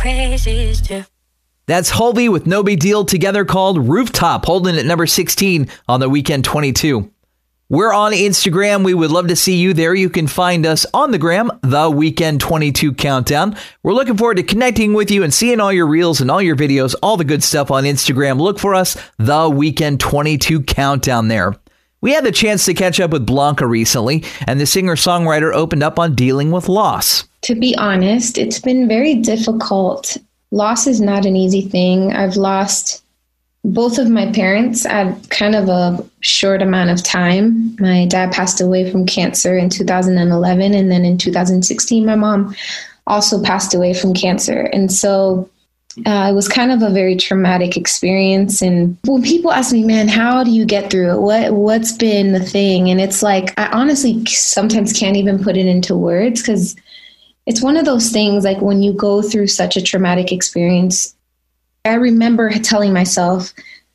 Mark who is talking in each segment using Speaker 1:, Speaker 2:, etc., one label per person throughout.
Speaker 1: praises too.
Speaker 2: That's Holby with No Big Deal together called Rooftop, holding at number 16 on the Weekend 22. We're on Instagram. We would love to see you there. You can find us on the gram, The Weekend 22 Countdown. We're looking forward to connecting with you and seeing all your reels and all your videos, all the good stuff on Instagram. Look for us, The Weekend 22 Countdown there. We had the chance to catch up with Blanca recently, and the singer-songwriter opened up on dealing with loss.
Speaker 3: To be honest, it's been very difficult. Loss is not an easy thing. I've lost both of my parents at kind of a short amount of time. My dad passed away from cancer in 2011, and then in 2016, my mom also passed away from cancer. And so it was kind of a very traumatic experience. And when people ask me, man, how do you get through it? What's been the thing? And it's like, I honestly sometimes can't even put it into words, because it's one of those things, like when you go through such a traumatic experience, I remember telling myself,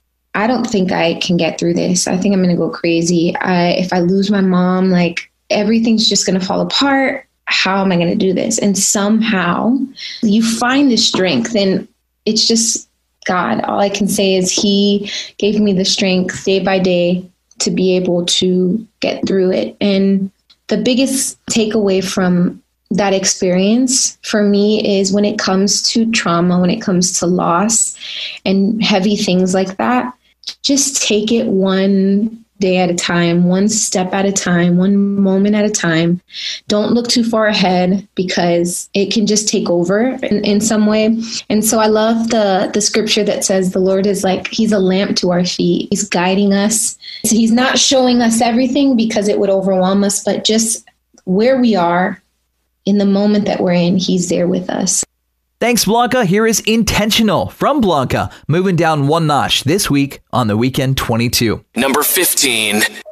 Speaker 3: I don't think I can get through this. I think I'm going to go crazy. If I lose my mom, like everything's just going to fall apart. How am I going to do this? And somehow you find the strength, and it's just God. All I can say is He gave me the strength day by day to be able to get through it. And the biggest takeaway from that experience for me is when it comes to trauma, when it comes to loss and heavy things like that, just take it one day at a time, one step at a time, one moment at a time. Don't look too far ahead, because it can just take over in some way. And so I love the scripture that says the Lord is like, He's a lamp to our feet. He's guiding us. So He's not showing us everything because it would overwhelm us, but just where we are in the moment that we're in, He's there with us.
Speaker 2: Thanks, Blanca. Here is Intentional from Blanca, moving down one notch this week on the Weekend 22.
Speaker 4: Number 15.